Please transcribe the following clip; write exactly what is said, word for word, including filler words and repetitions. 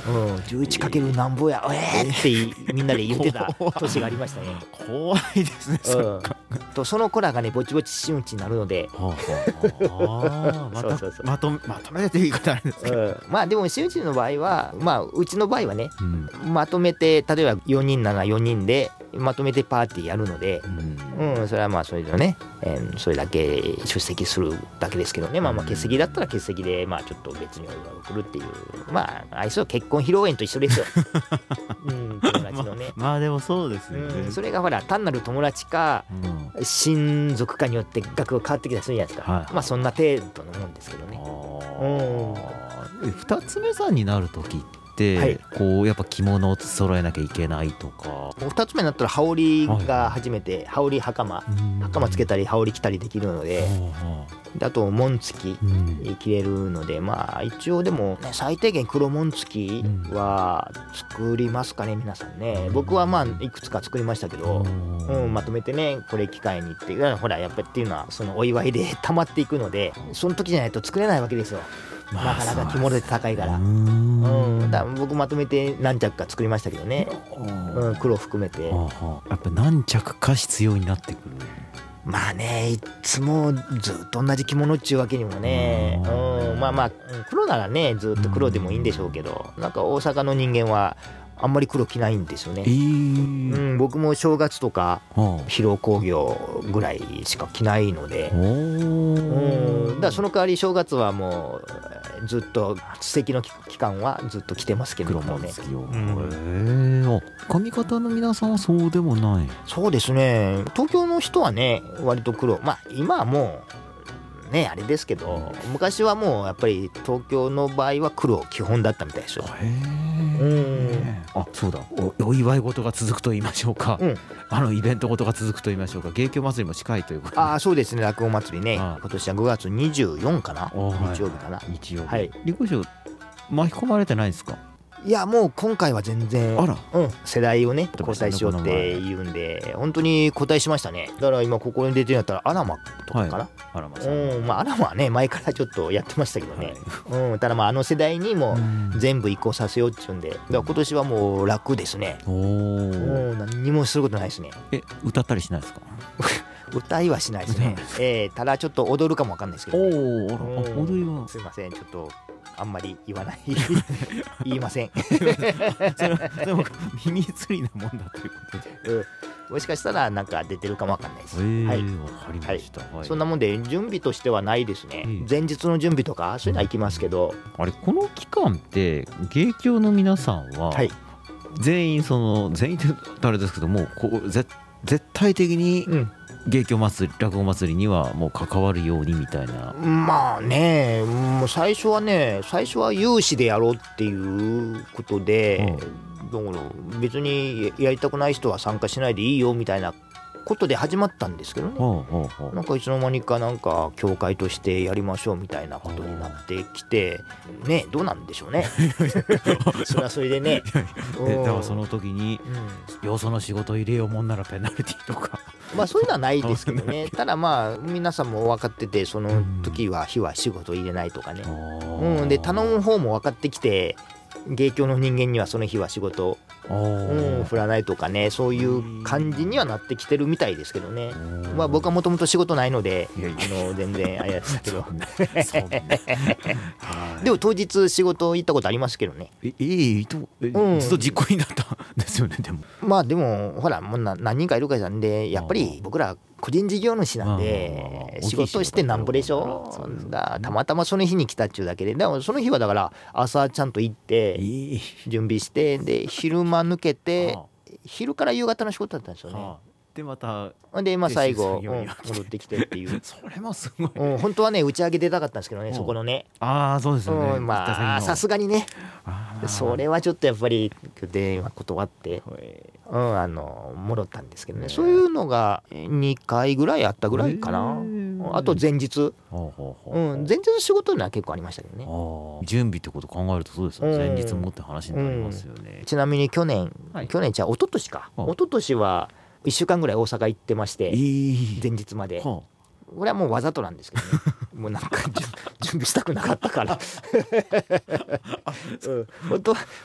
うん、じゅういちかけるなんぼやえーってみんなで言ってた年がありましたね。 怖いですね、そっか、 うん、とその子らがねぼちぼち真打ちになるので、 はあはあ、またそうそうそう、 まとまとめてって言い方あるんですけど、 うん、まあでも真打ちの場合はまあうちの場合はね、 うんまとめて例えばよにんならよにんでまとめてパーティーやるので、 うんうん、それはまあそれでね、えーそれだけ出席するだけですけどね、まあまあ欠席だったら欠席でまあちょっと別にお祝いを送るっていう、まあ愛想結婚披露宴と一緒ですよ。うん、友達のね、 まあ、まあでもそうですよね、 うん、それがほら単なる友達かうん、 親族かによって額が変わってきたりするじゃないですか、 はい、 まあそんな程度のもんですけどね。 うん、ふたつめさんになる時って、はい、こうやっぱ着物を揃えなきゃいけないとか。 ふたつめになったら羽織が初めて、はい、羽織袴袴つけたり羽織着たりできるので、であと紋付き着れるので、まあ一応でも、ね、最低限黒紋付きは作りますかね皆さんね。僕はまあいくつか作りましたけど、うん、まとめてねこれ機会にってほらやっぱりっていうのはそのお祝いで溜まっていくので、その時じゃないと作れないわけですよ。なかなか着物で高いから、うん、だから僕まとめて何着か作りましたけどね、うん、黒含めて。 やっぱ何着か必要になってくる。 まあねいつもずっと同じ着物っちゅうわけにもね、うん、まあまあ黒ならねずっと黒でもいいんでしょうけど、なんか大阪の人間はあんまり黒着ないんですよね、えーうん、僕も正月とか披露興行ぐらいしか着ないので、うん、だからその代わり正月はもうずっと素敵の期間はずっと着てますけどもね。 髪型の皆さんはそうでもない。 そうですね、東京の人はね割と黒、まあ今はもうねあれですけど、昔はもうやっぱり東京の場合は黒基本だったみたいですよ。へー、うん、あそうだ お, お祝い事が続くと言いましょうか、うん、あのイベント事が続くと言いましょうか、芸協祭りも近いということで。 あそうですね、落語祭りね、今年はごがつにじゅうよっかかな、日曜日かな、 日曜日、 はい、 立候補巻き込まれてないですか。 いやもう今回は全然あら、 うん、世代をね交代しようって言うんで本当に交代しましたね。だから今ここに出てるんやったらアラマとかかな、はい、 アラマさん、 うん、まあアラマはね前からちょっとやってましたけどね、はい、うん、ただまああの世代にも全部移行させようっていうんで、だから今年はもう楽ですね。おお、何にもすることないですね。 え歌ったりしないですか。 歌いはしないですね、えー、ただちょっと踊るかもわかんないですけど、ね、 おお、踊りはすいませんちょっとあんまり言わない言いませんそれでも耳つりなもんだということで、 うん、もしかしたらなんか出てるかもわかんないです。 えー、 はい、 わかりました、 はい、そんなもんで準備としてはないですね、えー、前日の準備とかそういうのは行きますけど、 あれこの期間って芸協の皆さんは、はい、全員その全員ってあれですけどもこう絶対的に、うん、芸協祭り落語祭りにはもう関わるようにみたいな。 まあねもう最初はね最初は有志でやろうっていうことで、うん、だから別にやりたくない人は参加しないでいいよみたいなことで始まったんですけどね、うんうんうん、なんかいつの間にかなんか協会としてやりましょうみたいなことになってきてね、どうなんでしょうねそれはそれでねでだからその時に、うん、よその仕事入れようもんならペナルティとかまあそういうのはないですけどねただまあ皆さんも分かっててその時は日は仕事入れないとかね、うん、で頼む方も分かってきて芸協の人間にはその日は仕事うん、振らないとかねそういう感じにはなってきてるみたいですけどね。まあ僕はもともと仕事ないのでいやいやあの全然あれですけどでも当日仕事行ったことありますけどね。 ええー、とえ、うん、ずっと実行になったんですよね。でもまあでもほらもう何人かいるからなんでやっぱり僕ら個人事業主なんで仕事してなんぼでしょ。だたまたまその日に来たっちゅうだけで、でもその日はだから朝ちゃんと行って準備してで昼間抜けて昼から夕方の仕事だったんですよね。 でまたで、まあ、最後、うん、戻ってきてっていうそれもすごい、 うん、本当はね打ち上げ出たかったんですけどね、そこのね。 ああそうですよね、 うん、まあさすがにねそれはちょっとやっぱりで断って、うん、あの戻ったんですけどね。そういうのがにかいぐらいあったぐらいかな。あと前日、うん、前日仕事には結構ありましたけどね。 あ準備ってこと考えるとそうですよね、うん、前日もって話になりますよね、 うん、ちなみに去年、はい、去年じゃあ一昨年か一昨年はいっしゅうかんぐらい大阪行ってまして、えー、前日まで、はあこれはもうわざとなんですけどねもうなんか準備したくなかったから、うん、本当は